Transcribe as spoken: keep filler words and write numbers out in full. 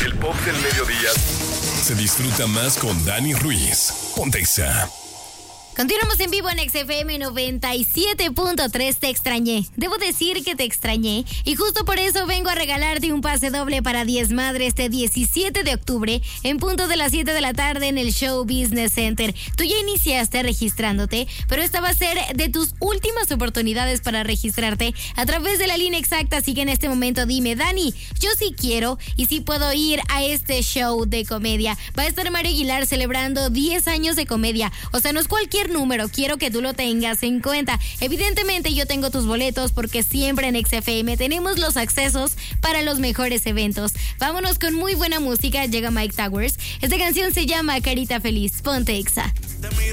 El pop del mediodía se disfruta más con Dani Ruiz. Ponte Exa. Continuamos en vivo en X F M noventa y siete punto tres. Te extrañé. Debo decir que te extrañé. Y justo por eso vengo a regalarte un pase doble para diez Madre este diecisiete de octubre en punto de las siete de la tarde en el Show Business Center. Tú ya iniciaste registrándote, pero esta va a ser de tus últimas oportunidades para registrarte a través de la línea exacta. Así que en este momento dime, Dani, yo sí quiero y sí puedo ir a este show de comedia. Va a estar Mario Aguilar celebrando diez años de comedia. O sea, no es cualquier número, quiero que tú lo tengas en cuenta. Evidentemente yo tengo tus boletos porque siempre en X F M tenemos los accesos para los mejores eventos. Vámonos con muy buena música, llega Mike Towers. Esta canción se llama Carita Feliz. Ponte Exa. Te miro